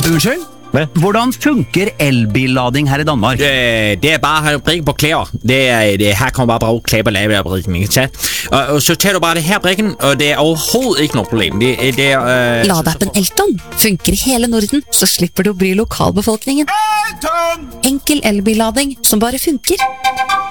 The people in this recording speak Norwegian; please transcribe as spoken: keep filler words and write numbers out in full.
Unnskyld? Hvad? Hvordan funker elbillading her i Danmark? Øh, det er bare brikken på klæder. Det er, det, her kommer bare bruge klæder på lavebrikken, ikke sant? Og, og så tager du bare det her brikken, og det er overhovedet ikke noe problem. Det, det er... Øh, Ladeappen Elton funker i hele Norden, så slipper du å bry lokalbefolkningen. Enkel elbillading som bare funker.